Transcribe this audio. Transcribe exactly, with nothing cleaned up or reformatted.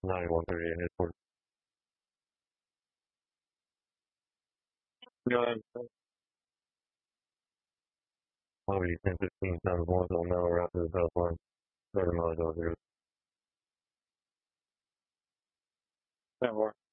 ninety-one thirty in his court. Yeah, maybe ten, fifteen times more, so now we're out to the belt line. thirty miles over here. Yeah, more.